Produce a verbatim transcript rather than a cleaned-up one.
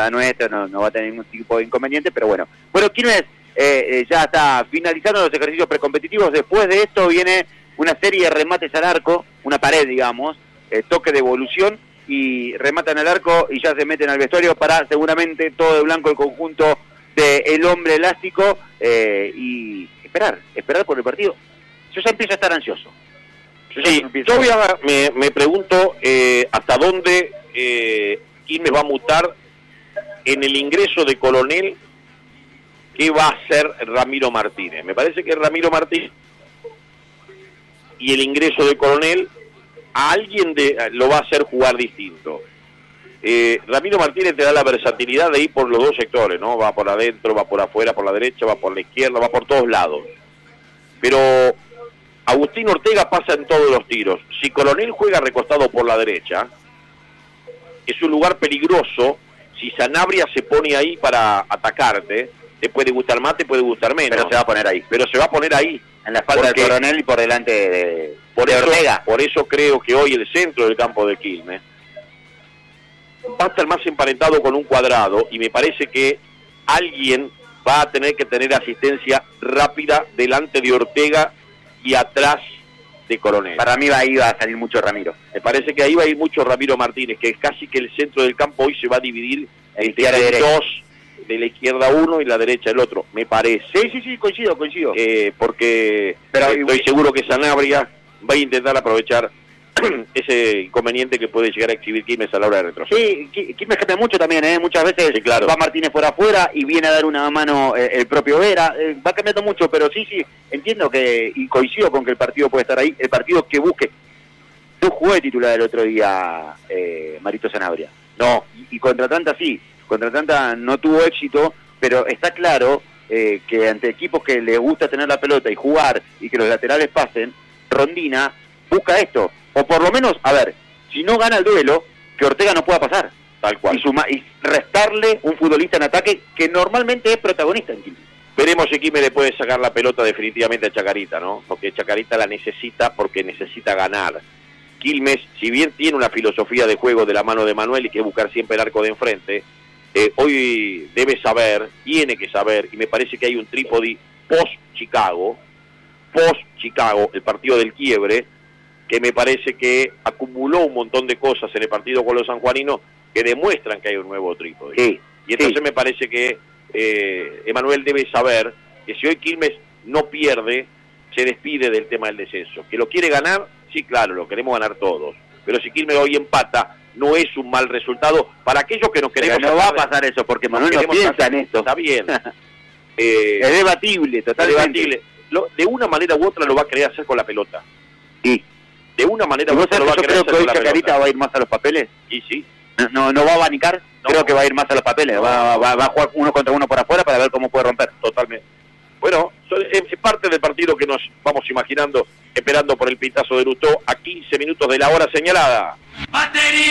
hinchada nuestra, no, no va a tener ningún tipo de inconveniente, pero bueno. Bueno, Quilmes eh, eh, ya está finalizando los ejercicios precompetitivos. Después de esto viene una serie de remates al arco, una pared, digamos, eh, toque de evolución, y rematan al arco y ya se meten al vestuario para seguramente todo de blanco el conjunto de El Hombre Elástico, eh, y esperar, esperar por el partido. Yo ya empiezo a estar ansioso. Yo, sí, yo voy a, me, me pregunto eh, hasta dónde eh, Quilmes va a mutar en el ingreso de Coronel. ¿Qué va a hacer Ramiro Martínez? Me parece que Ramiro Martínez y el ingreso de Coronel a alguien de, lo va a hacer jugar distinto. Eh, Ramiro Martínez te da la versatilidad de ir por los dos sectores, ¿no? Va por adentro, va por afuera, por la derecha, va por la izquierda, va por todos lados. Pero Agustín Ortega pasa en todos los tiros. Si Coronel juega recostado por la derecha, es un lugar peligroso. Si Sanabria se pone ahí para atacarte, te puede gustar más, te puede gustar menos. Pero se va a poner ahí. Pero se va a poner ahí. En la espalda del Coronel y por delante de, por de eso, Ortega. Por eso creo que hoy el centro del campo de Quilmes va a estar más emparentado con un cuadrado, y me parece que alguien va a tener que tener asistencia rápida delante de Ortega y atrás de Coronel. Para mí va ahí va a salir mucho Ramiro. Me parece que ahí va a ir mucho Ramiro Martínez, que es casi que el centro del campo hoy se va a dividir en dos, de la izquierda uno y la derecha el otro, me parece. Sí, sí, sí, coincido, coincido. Eh, porque Pero eh, estoy seguro que Sanabria va a intentar aprovechar ese inconveniente que puede llegar a exhibir Quilmes a la hora de retroceder. Sí, Quilmes cambia mucho también, ¿eh? Muchas veces sí, claro. Va Martínez por afuera y viene a dar una mano eh, el propio Vera. Eh, va cambiando mucho, pero sí, sí, entiendo que, y coincido con que el partido puede estar ahí, el partido que busque. No jugó de titular el otro día eh, Marito Sanabria. No, y, y contra Tanta sí, contra Tanta no tuvo éxito, pero está claro eh, que ante equipos que les gusta tener la pelota y jugar y que los laterales pasen, Rondina busca esto. O por lo menos, a ver, si no gana el duelo, que Ortega no pueda pasar. Tal cual. Y, suma, y restarle un futbolista en ataque que normalmente es protagonista en Quilmes. Veremos si Quilmes le puede sacar la pelota definitivamente a Chacarita, ¿no? Porque Chacarita la necesita porque necesita ganar. Quilmes, si bien tiene una filosofía de juego de la mano de Manuel y que buscar siempre el arco de enfrente, eh, hoy debe saber, tiene que saber, y me parece que hay un trípode post-Chicago, post-Chicago, el partido del quiebre, que me parece que acumuló un montón de cosas en el partido con los sanjuaninos que demuestran que hay un nuevo trípode. Sí, y entonces sí. me parece que eh, Emanuel debe saber que si hoy Quilmes no pierde, se despide del tema del descenso. Que lo quiere ganar, sí, claro, lo queremos ganar todos. Pero si Quilmes hoy empata, no es un mal resultado para aquellos que nos queremos... Pero no va a pasar eso, porque Manuel no piensa hacer, en esto. Está bien. eh, es debatible, totalmente. Es debatible. Lo, de una manera u otra lo va a querer hacer con la pelota. Sí. De una manera u ¿Y otra lo va a yo querer creo hacer que con hoy la Chacarita pelota. va a ir más a los papeles? Y sí. No, no, no va a abanicar, no. Creo que va a ir más a los papeles, no. va, va, va a jugar uno contra uno por afuera para ver cómo puede romper. Totalmente. Bueno, es parte del partido que nos vamos imaginando, esperando por el pitazo de Lutó a quince minutos de la hora señalada. ¡Batería!